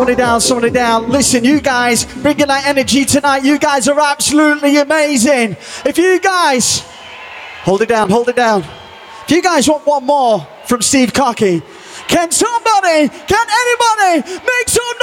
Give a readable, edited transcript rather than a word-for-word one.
somebody down, somebody down. Listen, you guys bringing that energy tonight. You guys are absolutely amazing. If you guys, hold it down, hold it down. If you guys want one more from Steve Cocky, can anybody make some noise?